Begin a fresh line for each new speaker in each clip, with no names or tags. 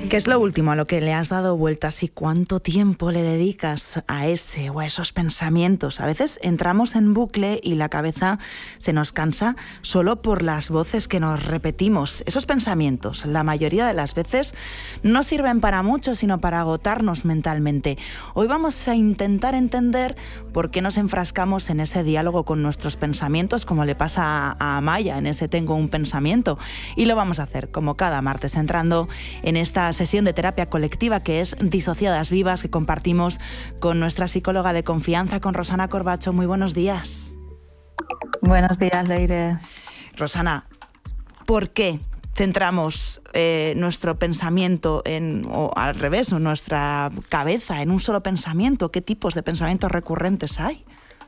¿Qué es lo último a lo que le has dado vueltas y cuánto tiempo le dedicas a ese o a esos pensamientos? A veces entramos en bucle y la cabeza se nos cansa solo por las voces que nos repetimos. Esos pensamientos, la mayoría de las veces, no sirven para mucho, sino para agotarnos mentalmente. Hoy vamos a intentar entender por qué nos enfrascamos en ese diálogo con nuestros pensamientos, como le pasa a Amaya en ese Tengo un pensamiento. Y lo vamos a hacer, como cada martes, entrando en esta sesión de terapia colectiva que es Disociadas Vivas, que compartimos con nuestra psicóloga de confianza, con Rosana Corbacho. Muy buenos días.
Buenos días, Leire.
Rosana, ¿por qué centramos nuestro pensamiento o al revés, o nuestra cabeza en un solo pensamiento? ¿Qué tipos de pensamientos recurrentes hay?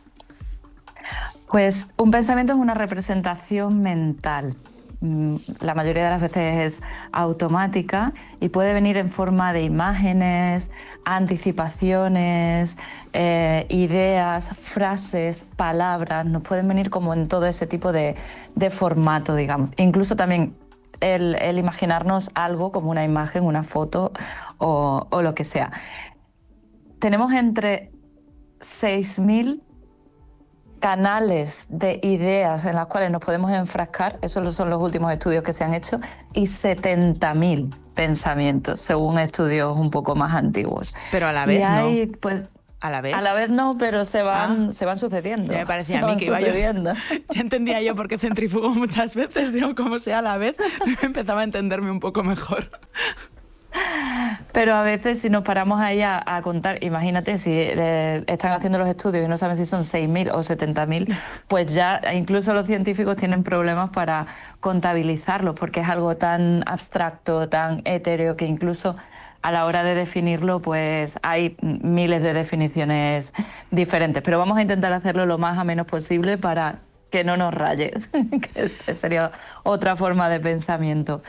Pues un pensamiento es una representación mental. La mayoría de las veces es automática y puede venir en forma de imágenes, anticipaciones, ideas, frases, palabras. Nos pueden venir como en todo ese tipo de formato, digamos. Incluso también el imaginarnos algo como una imagen, una foto o lo que sea. Tenemos entre 6.000 canales de ideas en las cuales nos podemos enfrascar, esos son los últimos estudios que se han hecho, y 70.000 pensamientos, según estudios un poco más antiguos.
Pero a la vez
hay,
no.
pues,
¿A la vez?
A la vez no, pero se van sucediendo.
Ya me parecía a mí que iba yo. Ya entendía yo por qué centrifugo muchas veces, digo, como sea a la vez, empezaba a entenderme un poco mejor.
Pero a veces si nos paramos ahí a contar, imagínate si están haciendo los estudios y no saben si son 6.000 o 70.000, pues ya incluso los científicos tienen problemas para contabilizarlos porque es algo tan abstracto, tan etéreo, que incluso a la hora de definirlo pues hay miles de definiciones diferentes. Pero vamos a intentar hacerlo lo más ameno posible para que no nos raye, que sería otra forma de pensamiento.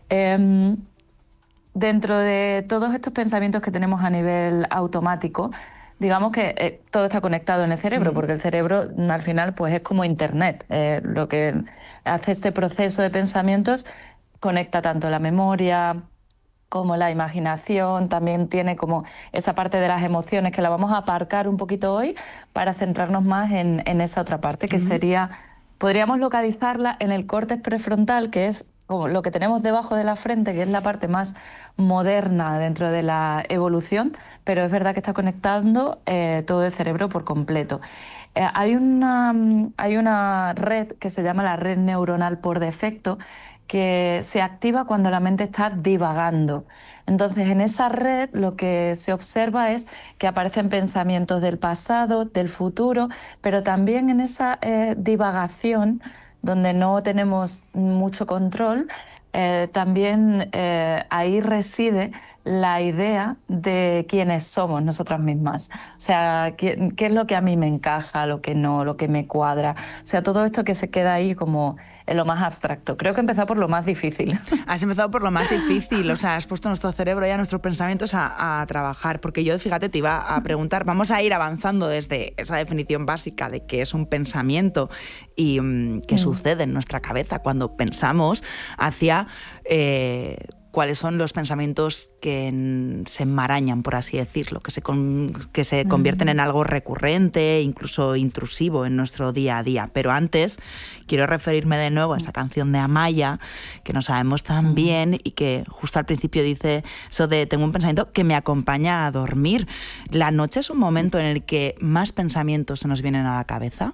Dentro de todos estos pensamientos que tenemos a nivel automático, digamos que todo está conectado en el cerebro, porque el cerebro al final pues es como internet. Lo que hace este proceso de pensamientos conecta tanto la memoria como la imaginación, también tiene como esa parte de las emociones que la vamos a aparcar un poquito hoy para centrarnos más en esa otra parte, que sería, podríamos localizarla en el córtex prefrontal, que es como lo que tenemos debajo de la frente, que es la parte más moderna dentro de la evolución, pero es verdad que está conectando todo el cerebro por completo. Hay una red que se llama la red neuronal por defecto, que se activa cuando la mente está divagando. Entonces, en esa red lo que se observa es que aparecen pensamientos del pasado, del futuro, pero también en esa divagación, donde no tenemos mucho control, también ahí reside la idea de quiénes somos nosotras mismas. O sea, qué es lo que a mí me encaja, lo que no, lo que me cuadra. O sea, todo esto que se queda ahí como en lo más abstracto. Creo que he empezado por lo más difícil.
Has empezado por lo más difícil, o sea, has puesto nuestro cerebro y a nuestros pensamientos a trabajar, porque yo, fíjate, te iba a preguntar, vamos a ir avanzando desde esa definición básica de qué es un pensamiento y qué sucede en nuestra cabeza cuando pensamos hacia cuáles son los pensamientos que se enmarañan, por así decirlo, que se convierten en algo recurrente, incluso intrusivo en nuestro día a día. Pero antes quiero referirme de nuevo a esa canción de Amaya, que no sabemos tan bien y que justo al principio dice eso de tengo un pensamiento que me acompaña a dormir. ¿La noche es un momento en el que más pensamientos se nos vienen a la cabeza?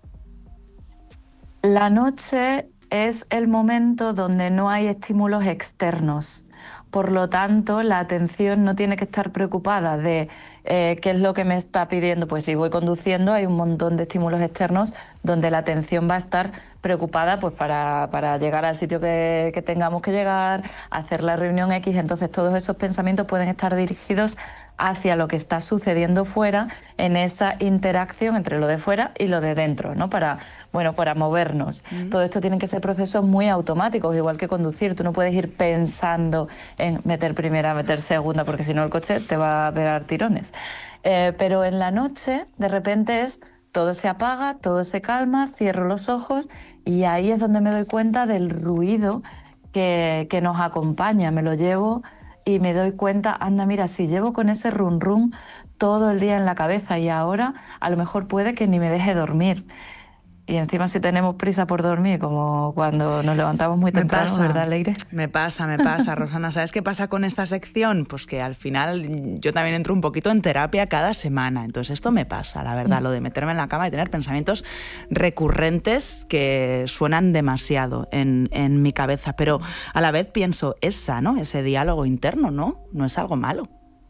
La noche es el momento donde no hay estímulos externos. Por lo tanto, la atención no tiene que estar preocupada de qué es lo que me está pidiendo. Pues si voy conduciendo hay un montón de estímulos externos donde la atención va a estar preocupada pues para llegar al sitio que tengamos que llegar, hacer la reunión X. Entonces todos esos pensamientos pueden estar dirigidos hacia lo que está sucediendo fuera, en esa interacción entre lo de fuera y lo de dentro, ¿no? Para movernos. Todo esto tienen que ser procesos muy automáticos, igual que conducir. Tú no puedes ir pensando en meter primera, meter segunda, porque si no el coche te va a pegar tirones. Pero en la noche, de repente todo se apaga, todo se calma, cierro los ojos y ahí es donde me doy cuenta del ruido que nos acompaña. Me lo llevo y me doy cuenta, anda, mira, si llevo con ese run run todo el día en la cabeza y ahora a lo mejor puede que ni me deje dormir. Y encima si tenemos prisa por dormir, como cuando nos levantamos muy temprano, ¿verdad, Leire?
Me pasa, Rosana. ¿Sabes qué pasa con esta sección? Pues que al final yo también entro un poquito en terapia cada semana. Entonces esto me pasa, la verdad, lo de meterme en la cama y tener pensamientos recurrentes que suenan demasiado en mi cabeza. Pero a la vez pienso, es sano ese diálogo interno, ¿no? No es algo malo.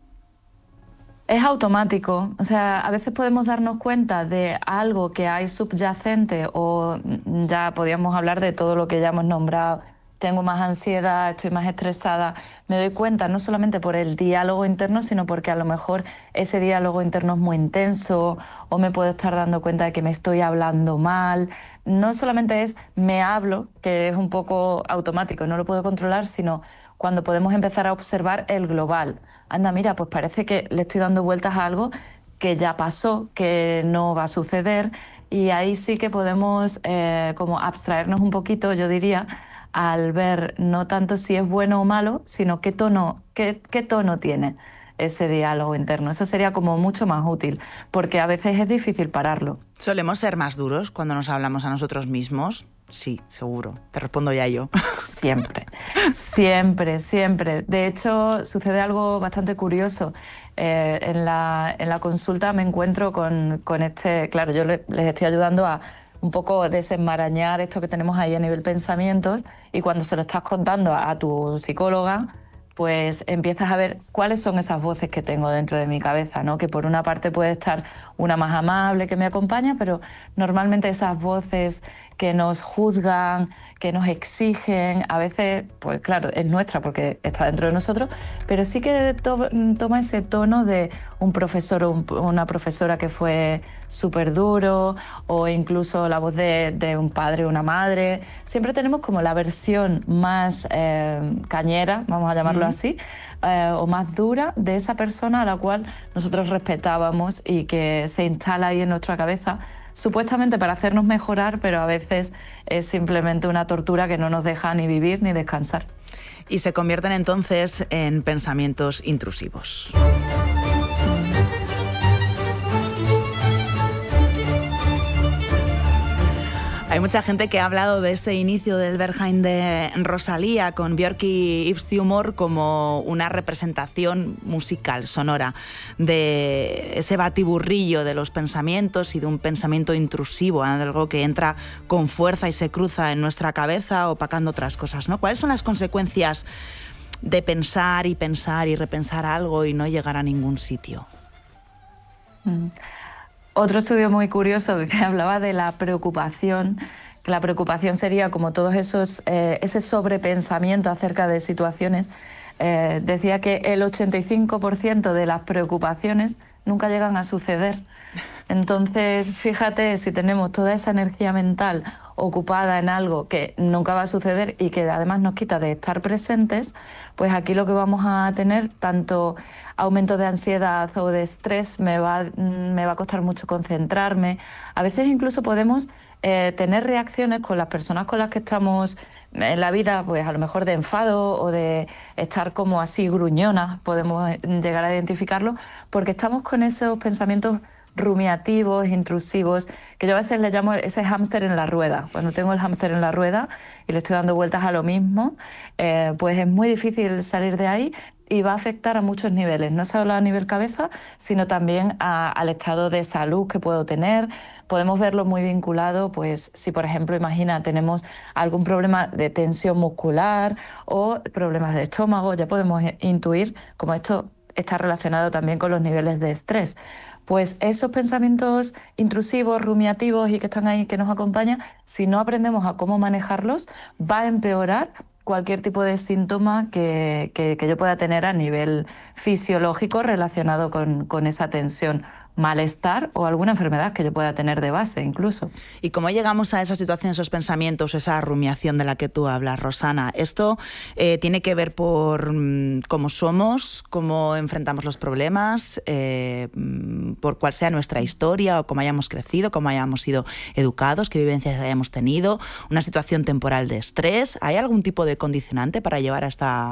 Es automático, o sea, a veces podemos darnos cuenta de algo que hay subyacente o ya podríamos hablar de todo lo que ya hemos nombrado. Tengo más ansiedad, estoy más estresada. Me doy cuenta no solamente por el diálogo interno, sino porque a lo mejor ese diálogo interno es muy intenso o me puedo estar dando cuenta de que me estoy hablando mal. No solamente es me hablo, que es un poco automático, no lo puedo controlar, sino cuando podemos empezar a observar el global. Anda, mira, pues parece que le estoy dando vueltas a algo que ya pasó, que no va a suceder, y ahí sí que podemos como abstraernos un poquito, yo diría, al ver no tanto si es bueno o malo, sino qué tono tiene ese diálogo interno. Eso sería como mucho más útil, porque a veces es difícil pararlo.
¿Solemos ser más duros cuando nos hablamos a nosotros mismos? Sí, seguro. Te respondo ya yo.
Siempre, siempre, siempre. De hecho, sucede algo bastante curioso. En la consulta me encuentro con este... Claro, yo les estoy ayudando a un poco desenmarañar esto que tenemos ahí a nivel pensamientos, y cuando se lo estás contando a tu psicóloga, pues empiezas a ver cuáles son esas voces que tengo dentro de mi cabeza, ¿no? Que por una parte puede estar una más amable que me acompaña, pero normalmente esas voces que nos juzgan, que nos exigen, a veces, pues claro, es nuestra porque está dentro de nosotros, pero sí que toma ese tono de un profesor o una profesora que fue súper duro, o incluso la voz de un padre o una madre. Siempre tenemos como la versión más cañera, vamos a llamarlo así, o más dura de esa persona a la cual nosotros respetábamos y que se instala ahí en nuestra cabeza, supuestamente para hacernos mejorar, pero a veces es simplemente una tortura que no nos deja ni vivir ni descansar.
Y se convierten entonces en pensamientos intrusivos. Hay mucha gente que ha hablado de este inicio del Berghain de Rosalía con Björk y Yves Tumor como una representación musical, sonora, de ese batiburrillo de los pensamientos y de un pensamiento intrusivo, algo que entra con fuerza y se cruza en nuestra cabeza opacando otras cosas, ¿no? ¿Cuáles son las consecuencias de pensar y repensar algo y no llegar a ningún sitio?
Otro estudio muy curioso que hablaba de la preocupación, que la preocupación sería como todos ese sobrepensamiento acerca de situaciones. Decía que el 85% de las preocupaciones nunca llegan a suceder. Entonces, fíjate, si tenemos toda esa energía mental ocupada en algo que nunca va a suceder y que además nos quita de estar presentes, pues aquí lo que vamos a tener, tanto aumento de ansiedad o de estrés, me va a costar mucho concentrarme. A veces incluso podemos tener reacciones con las personas con las que estamos en la vida, pues a lo mejor de enfado o de estar como así gruñonas, podemos llegar a identificarlo, porque estamos con esos pensamientos rumiativos, intrusivos, que yo a veces le llamo ese hámster en la rueda. Cuando tengo el hámster en la rueda y le estoy dando vueltas a lo mismo, pues es muy difícil salir de ahí y va a afectar a muchos niveles, no solo a nivel cabeza, sino también al estado de salud que puedo tener. Podemos verlo muy vinculado, pues si por ejemplo, imagina, tenemos algún problema de tensión muscular o problemas de estómago, ya podemos intuir cómo esto está relacionado también con los niveles de estrés. Pues esos pensamientos intrusivos, rumiativos y que están ahí, que nos acompañan, si no aprendemos a cómo manejarlos, va a empeorar cualquier tipo de síntoma que yo pueda tener a nivel fisiológico relacionado con esa tensión, malestar o alguna enfermedad que yo pueda tener de base incluso.
¿Y cómo llegamos a esa situación, esos pensamientos, esa rumiación de la que tú hablas, Rosana? ¿Esto tiene que ver por cómo somos, cómo enfrentamos los problemas, por cuál sea nuestra historia o cómo hayamos crecido, cómo hayamos sido educados, qué vivencias hayamos tenido, una situación temporal de estrés? ¿Hay algún tipo de condicionante para llevar a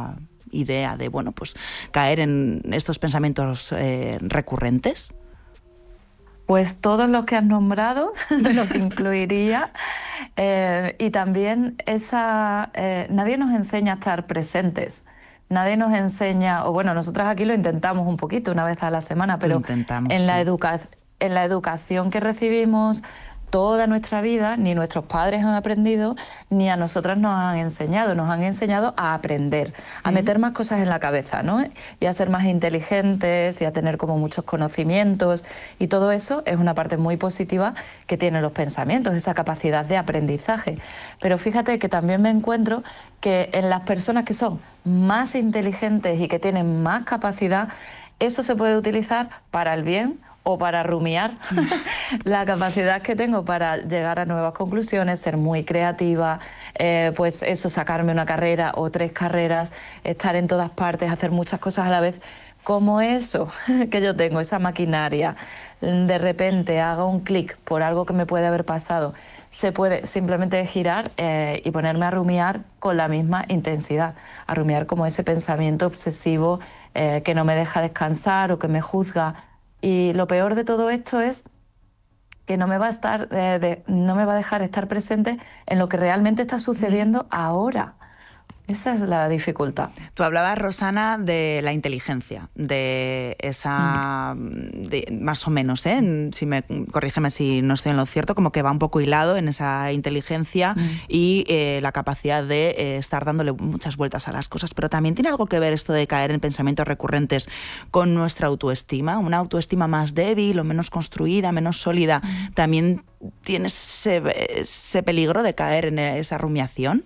idea de, bueno, pues caer en estos pensamientos recurrentes?
Pues todos los que has nombrado, lo que incluiría, y también nadie nos enseña a estar presentes, nadie nos enseña, o bueno, nosotras aquí lo intentamos un poquito, una vez a la semana, pero
intentamos,
en la
sí.
en la educación que recibimos toda nuestra vida, ni nuestros padres han aprendido, ni a nosotras nos han enseñado a aprender, a meter más cosas en la cabeza, ¿no? Y a ser más inteligentes y a tener como muchos conocimientos, y todo eso es una parte muy positiva que tienen los pensamientos, esa capacidad de aprendizaje. Pero fíjate que también me encuentro que en las personas que son más inteligentes y que tienen más capacidad, eso se puede utilizar para el bien o para rumiar. La capacidad que tengo para llegar a nuevas conclusiones, ser muy creativa, pues eso, sacarme una carrera o 3 carreras, estar en todas partes, hacer muchas cosas a la vez, como eso que yo tengo, esa maquinaria, de repente haga un clic por algo que me puede haber pasado, se puede simplemente girar y ponerme a rumiar con la misma intensidad, a rumiar como ese pensamiento obsesivo que no me deja descansar o que me juzga. Y lo peor de todo esto es que no me va a dejar estar presente en lo que realmente está sucediendo ahora. Esa es la dificultad.
Tú hablabas, Rosana, de la inteligencia, de esa, más o menos, corrígeme si no estoy en lo cierto, como que va un poco hilado en esa inteligencia y la capacidad de estar dándole muchas vueltas a las cosas. Pero también tiene algo que ver esto de caer en pensamientos recurrentes con nuestra autoestima, una autoestima más débil o menos construida, menos sólida. ¿También tiene ese peligro de caer en esa rumiación?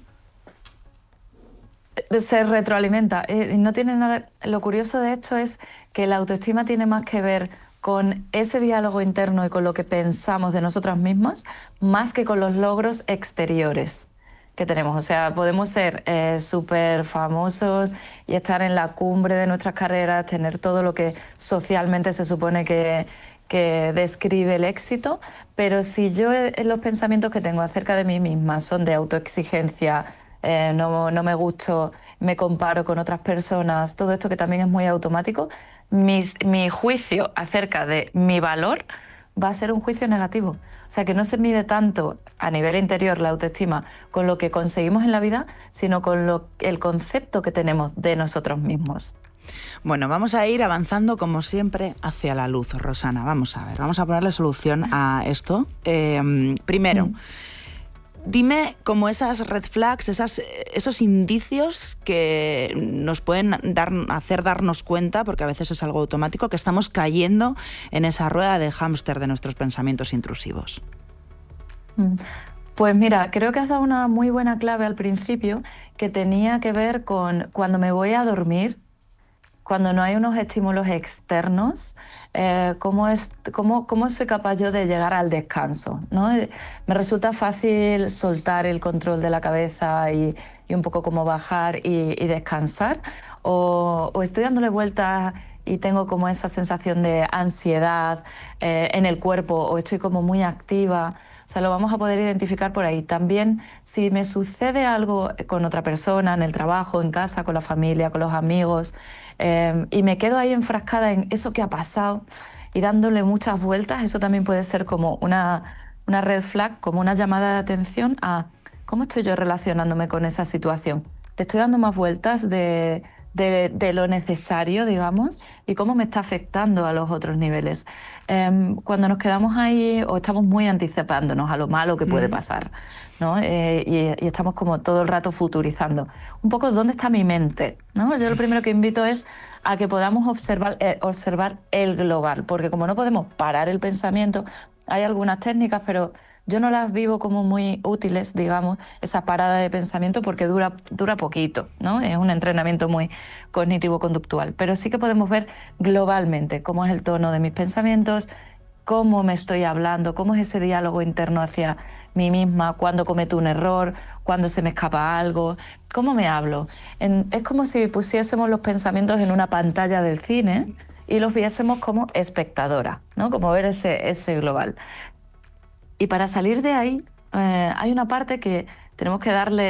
Se retroalimenta. No tiene nada. Lo curioso de esto es que la autoestima tiene más que ver con ese diálogo interno y con lo que pensamos de nosotras mismas, más que con los logros exteriores que tenemos. O sea, podemos ser súper famosos y estar en la cumbre de nuestras carreras, tener todo lo que socialmente se supone que describe el éxito, pero si yo los pensamientos que tengo acerca de mí misma son de autoexigencia, no me gusto, me comparo con otras personas, todo esto que también es muy automático, mi juicio acerca de mi valor va a ser un juicio negativo. O sea, que no se mide tanto a nivel interior la autoestima con lo que conseguimos en la vida, sino con el concepto que tenemos de nosotros mismos.
Bueno, vamos a ir avanzando como siempre hacia la luz, Rosana. Vamos a ver, vamos a ponerle solución a esto. Primero, dime como esas red flags, esos indicios que nos pueden hacer darnos cuenta, porque a veces es algo automático, que estamos cayendo en esa rueda de hámster de nuestros pensamientos intrusivos.
Pues mira, creo que has dado una muy buena clave al principio, que tenía que ver con cuando me voy a dormir, cuando no hay unos estímulos externos, ¿cómo soy capaz yo de llegar al descanso, ¿no? Me resulta fácil soltar el control de la cabeza y un poco como bajar y descansar, o estoy dándole vueltas y tengo como esa sensación de ansiedad en el cuerpo, o estoy como muy activa. O sea, lo vamos a poder identificar por ahí. También, si me sucede algo con otra persona, en el trabajo, en casa, con la familia, con los amigos, y me quedo ahí enfrascada en eso que ha pasado y dándole muchas vueltas, eso también puede ser como una red flag, como una llamada de atención a cómo estoy yo relacionándome con esa situación. ¿Le estoy dando más vueltas de lo necesario, digamos, y cómo me está afectando a los otros niveles? Cuando nos quedamos ahí o estamos muy anticipándonos a lo malo que puede pasar, ¿no? Y estamos como todo el rato futurizando. Un poco dónde está mi mente, ¿no? Yo lo primero que invito es a que podamos observar el global, porque como no podemos parar el pensamiento, hay algunas técnicas, pero yo no las vivo como muy útiles, digamos, esa parada de pensamiento, porque dura poquito, ¿no? Es un entrenamiento muy cognitivo-conductual, pero sí que podemos ver globalmente cómo es el tono de mis pensamientos, cómo me estoy hablando, cómo es ese diálogo interno hacia mí misma, cuando cometo un error, cuando se me escapa algo, cómo me hablo. Es como si pusiésemos los pensamientos en una pantalla del cine y los viésemos como espectadora, ¿no? Como ver ese global. Y para salir de ahí hay una parte que tenemos que darle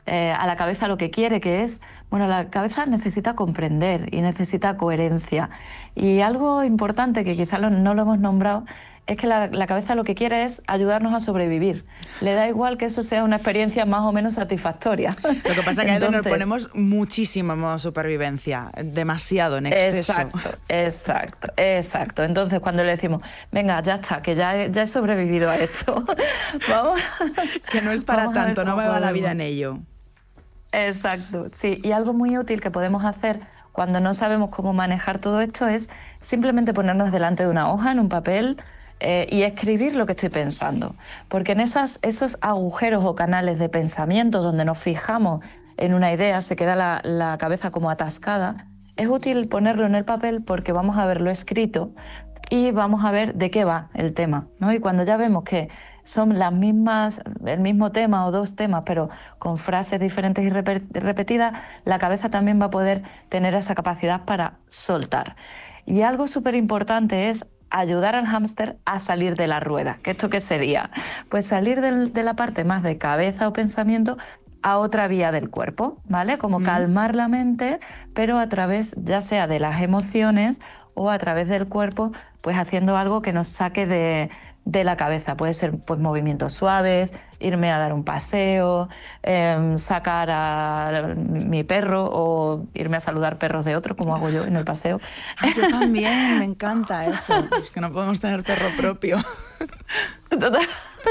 a la cabeza lo que quiere, que es, bueno, la cabeza necesita comprender y necesita coherencia. Y algo importante que quizás no lo hemos nombrado es que la cabeza lo que quiere es ayudarnos a sobrevivir. Le da igual que eso sea una experiencia más o menos satisfactoria.
Lo que pasa es que a veces nos ponemos muchísimo en modo supervivencia, demasiado en exceso.
Exacto. Entonces, cuando le decimos, venga, ya está, que ya he sobrevivido a esto, vamos.
Que no es para tanto, no me va la vida en ello.
Exacto, sí. Y algo muy útil que podemos hacer cuando no sabemos cómo manejar todo esto es simplemente ponernos delante de una hoja, en un papel, y escribir lo que estoy pensando. Porque en esos agujeros o canales de pensamiento donde nos fijamos en una idea, se queda la cabeza como atascada, es útil ponerlo en el papel porque vamos a verlo escrito y vamos a ver de qué va el tema, ¿no? Y cuando ya vemos que son las mismas, el mismo tema o dos temas, pero con frases diferentes y repetidas, la cabeza también va a poder tener esa capacidad para soltar. Y algo súper importante es ayudar al hámster a salir de la rueda. ¿Que esto qué sería? Pues salir de la parte más de cabeza o pensamiento a otra vía del cuerpo, ¿vale? Como calmar la mente, pero a través ya sea de las emociones o a través del cuerpo, pues haciendo algo que nos saque de la cabeza. Puede ser pues movimientos suaves, irme a dar un paseo, sacar a mi perro o irme a saludar perros de otros, como hago yo en el paseo.
Yo también, me encanta eso. Es que no podemos tener perro propio.
Total.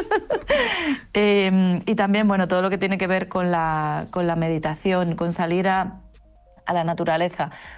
Y también, bueno, todo lo que tiene que ver con la meditación, con salir a la naturaleza,